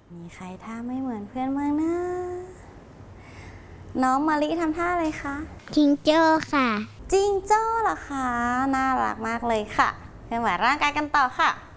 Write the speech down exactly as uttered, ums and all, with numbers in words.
มีใครท่าไม่เหมือนเพื่อนบ้างนะน้องมะลิทำท่าอะไรคะจิงโจ้ค่ะจิงโจ้เหรอคะน่ารักมากเลยค่ะเคลื่อนไหวร่างกายกันต่อค่ะ